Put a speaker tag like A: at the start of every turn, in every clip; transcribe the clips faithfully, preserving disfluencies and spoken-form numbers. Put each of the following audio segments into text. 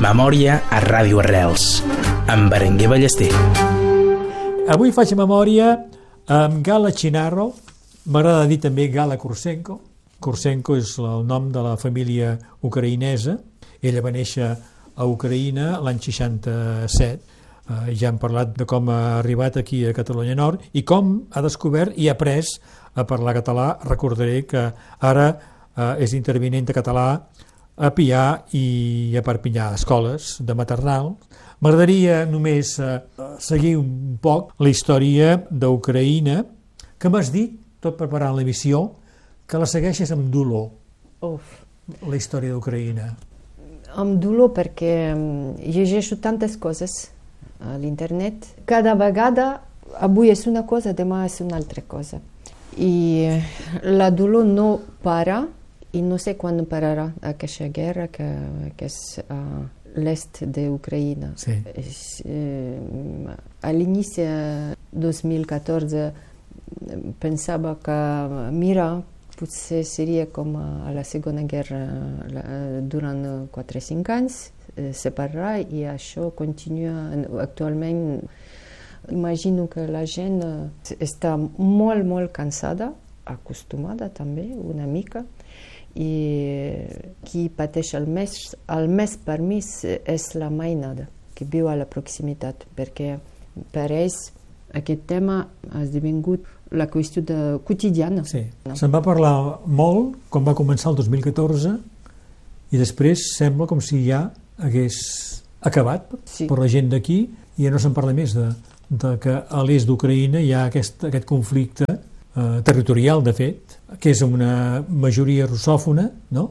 A: Memòria a Ràdio Arrels, amb Berenguer Ballester.
B: Avui faig memòria amb Gala Chinarro, m'agrada dir també Gala Kursenko. Kursenko és el nom de la família ucraïnesa. Ella va néixer a Ucraïna l'any seixanta-set. Eh, ja hem parlat de com ha arribat aquí a Catalunya Nord i com ha descobert i ha après a parlar català. Recordaré que ara eh, és intervinent de català a Pià i a Perpinyà, escoles de maternal. M'agradaria només eh, seguir un poc la història d'Ucraïna, que m'has dit, tot preparant l'emissió, que la segueixes amb dolor.
C: Uf.
B: La història d'Ucraïna.
C: Amb dolor perquè llegeixo tantes coses a l'internet. Cada vegada, avui és una cosa, demà és una altra cosa. I la dolor no para, i no sé quan pararà aquesta guerra que, que és a l'est d'Ucraïna.
B: Sí.
C: Eh, a l'inici de dos mil catorze pensava que, mira, potser seria com a la Segona Guerra durant quatre o cinc anys, separar, i això continua actualment. Imagino que la gent està molt, molt cansada, acostumada també, una mica, i qui pateix el més, el més per mi és la mainada, que viu a la proximitat, perquè per ells aquest tema ha esdevingut la qüestió de, quotidiana.
B: Sí. No? Se'n va parlar molt quan va començar el dos mil catorze i després sembla com si ja hagués acabat, sí, per la gent d'aquí, i ja no se'n parla més de, de que a l'est d'Ucraïna hi ha aquest, aquest conflicte eh, territorial, de fet, que és una majoria russòfona, no?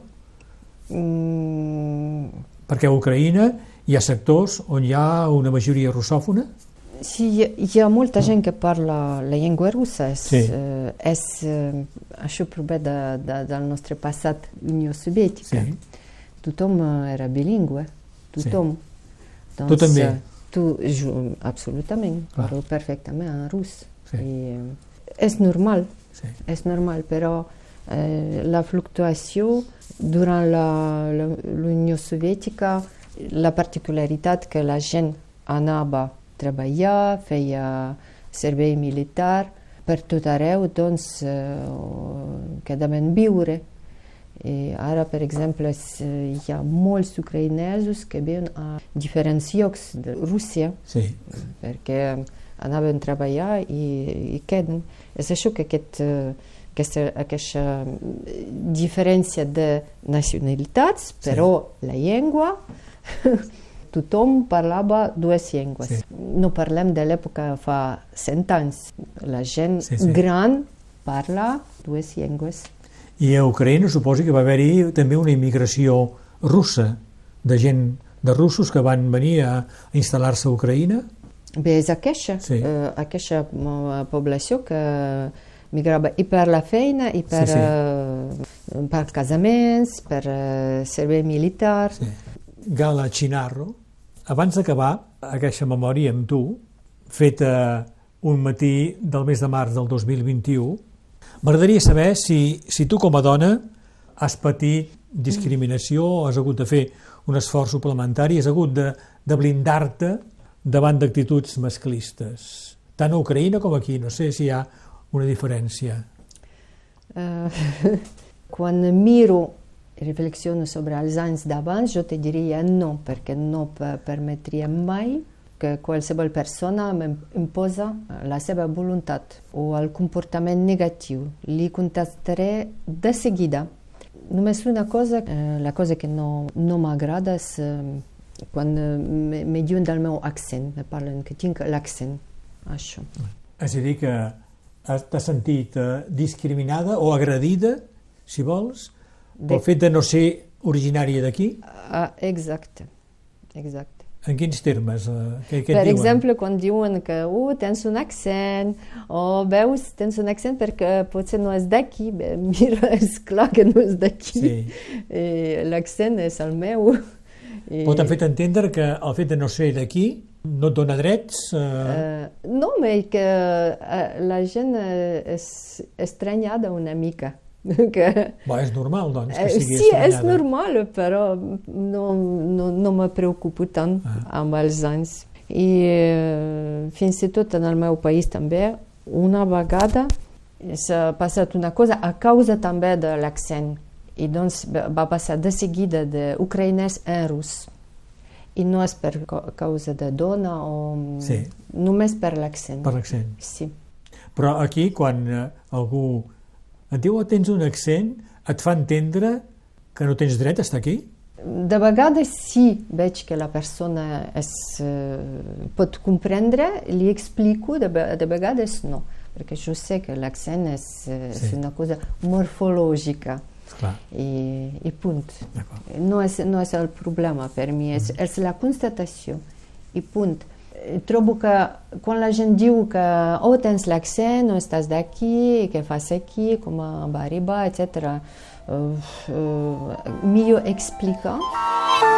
C: Mm.
B: Perquè a Ucraïna hi ha sectors on hi ha una majoria russòfona?
C: Sí, hi ha molta gent que parla la llengua russa. És,
B: sí.
C: eh, és, eh, això prové de, de, del nostre passat Unió Soviètica.
B: Sí.
C: Tothom era bilingüe, tothom.
B: Sí.
C: Doncs,
B: tu també?
C: Tu, jo, absolutament,
B: Clar.
C: parlo perfectament en rus.
B: Sí.
C: I, és normal,
B: sí.
C: és normal, però eh, la fluctuació durant la, la, l'Unió Soviètica, la particularitat que la gent anava a treballar, feia servei militar, per tot arreu, doncs, eh, quedaven viure. I ara, per exemple, hi ha molts ucraïnesos que viuen a diferents llocs de Rússia,
B: sí,
C: perquè anaven a treballar i, i queden. És això que aquest, aquesta, aquesta diferència de nacionalitats, però sí, la llengua, tothom parlava dues llengües. Sí. No parlem de l'època fa cent anys. La gent sí, sí. gran parla dues llengües.
B: I a Ucraïna suposo que va haver-hi també una immigració russa, de gent, de russos que van venir a instal·lar-se a Ucraïna?
C: Bé, és aquesta,
B: sí.
C: eh, aquesta població que migrava i per la feina, i per, sí, sí. Eh, per casaments, per eh, servei militar.
B: Sí. Gala Chinarro, abans d'acabar aquesta memòria amb tu, feta un matí del mes de març del dos mil vint-i-u, m'agradaria saber si, si tu com a dona has patit discriminació, has hagut de fer un esforç suplementari, has hagut de, de blindar-te davant d'actituds masclistes, tant a Ucraïna com aquí. No sé si hi ha una diferència.
C: Uh, quan miro i reflexiono sobre els anys d'abans, jo te diria no, perquè no permetria mai que qualsevol persona imposa la seva voluntat o el comportament negatiu. Li contestaré de seguida. Només una cosa, eh, la cosa que no, no m'agrada és eh, quan me, me diuen del meu accent, me parlen que tinc l'accent. Això.
B: És a dir, que t'has sentit eh, discriminada o agredida, si vols, pel de... fet de no ser originària d'aquí?
C: Ah, exacte, exacte.
B: En quins termes? Uh, què, què
C: per
B: diuen?
C: exemple, quan diuen que uh, tens un accent, o veus, tens un accent perquè potser no és d'aquí. Bé, mira, és clar que no és d'aquí. Sí. L'accent és el meu. I...
B: Però t'han fet entendre que el fet de no ser d'aquí no et dona drets? Uh...
C: Uh, no, però que uh, la gent uh, és estranyada una mica. Que...
B: Bo, és normal, doncs, que
C: Eh,
B: sigui
C: Sí, és
B: estranyada.
C: normal, però no, no, no me preocupo tant
B: Ah.
C: amb els anys. I eh, fins i tot en el meu país també, una vegada s'ha passat una cosa a causa també de l'accent. I doncs va va passar de seguida d'ucraïnès en rus. I no és per ca- causa de dona o
B: Sí.
C: només per l'accent.
B: Per l'accent.
C: Sí.
B: Però aquí, quan eh, algú et diu que tens un accent, et fa entendre que no tens dret a estar aquí?
C: De vegades sí, veig que la persona es, eh, pot comprendre, li explico, de, ve- de vegades no, perquè jo sé que l'accent és, eh,
B: Sí.
C: és una cosa morfològica
B: Esclar,
C: i, i punt.
B: d'acord.
C: No és, no és el problema per mi, és, és la constatació i punt. Eh, Trobo que quan la gent diu que oh, tens l'accent, no estàs d'aquí, què fas aquí, com va arribar, etcètera, uh, uh, millor explicar